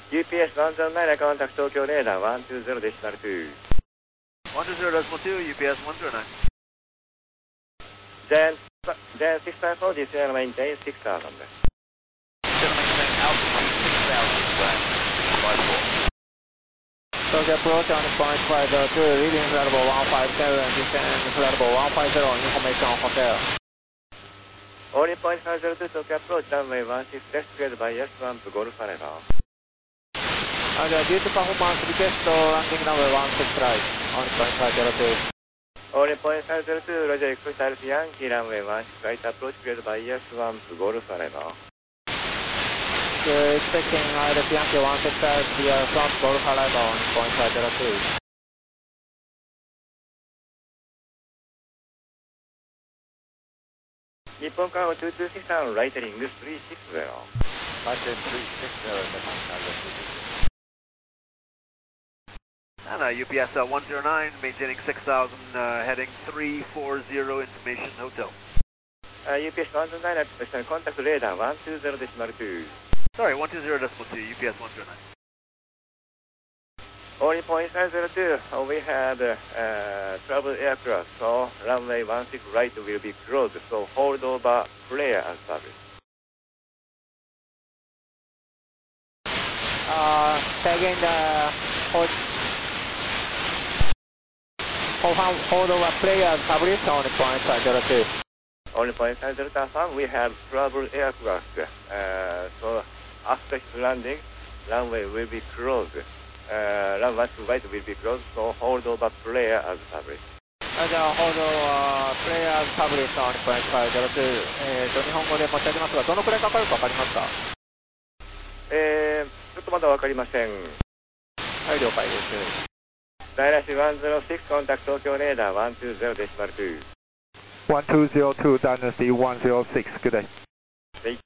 UPS 109 contact Tokyo radar 120 decimal 2. 120.2, UPS 109. Then 654, this air maintain 6000. Still maintain altitude 6,000, right? 54. Tokyo approach on point 52, reading level 157, descend level 150, information hotel. Only point 502 Tokyo approach, runway 16 left cleared by S1 to Golf Level. Due to performance request, landing runway 16 right, only point 502. Only point 502, Roger, expect Yankee runway 16 right approach cleared by S1 to Golf Level. Expecting Yankee 16 right, via front Golf Level, only point 502. Nippon Cargo 226 on right heading 360. Right in 360, and UPS 109, maintaining 6,000, heading 340, information hotel. UPS 109, contact radar 120 decimal 2. Sorry, 120.2, UPS 109. Only point 502, we had trouble aircraft, so runway 16 right will be closed, so hold over flare and service. Again, hold over player service only point 502. Only point 502 affirm, we have trouble aircraft, so after landing, runway will be closed. Runway 16 right will be closed, so hold over player as service. じゃあ、ホールドはプレイヤーズサブレスの日本語で申し上げますが、どのくらいかかるか分かりますか？ ちょっとまだ分かりません。 はい、了解です。 Dynasty 106, contact Tokyo radar 120 decimal 2. 1202 Dynasty 106, good day.